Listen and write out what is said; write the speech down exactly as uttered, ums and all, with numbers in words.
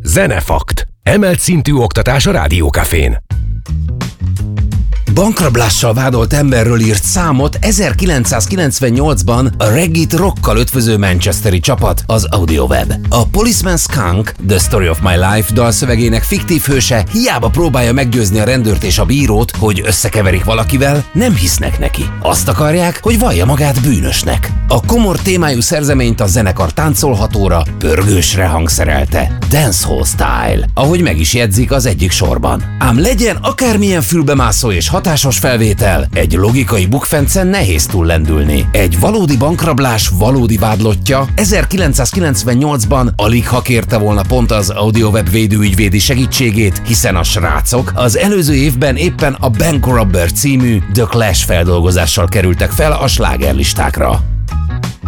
Zenefakt. Emelt szintű oktatás a Rádiókafén. Bankrablással vádolt emberről írt számot ezerkilencszázkilencvennyolcban a reggae-t rockkal ötvöző manchesteri csapat, az Audioweb. A Policeman Skunk, The Story of My Life dalszövegének fiktív hőse hiába próbálja meggyőzni a rendőrt és a bírót, hogy összekeverik valakivel, nem hisznek neki. Azt akarják, hogy vallja magát bűnösnek. A komor témájú szerzeményt a zenekar táncolhatóra, pörgősre hangszerelte. Dancehall style, ahogy meg is jegyzik az egyik sorban. Ám legyen akármilyen fülbemászó és hatásos felvétel, egy logikai bukfencen nehéz túllendülni. Egy valódi bankrablás valódi vádlottja ezerkilencszázkilencvennyolcban alig ha kérte volna pont az Audioweb védőügyvédi segítségét, hiszen a srácok az előző évben éppen a Bank Robber című The Clash feldolgozással kerültek fel a slágerlistákra.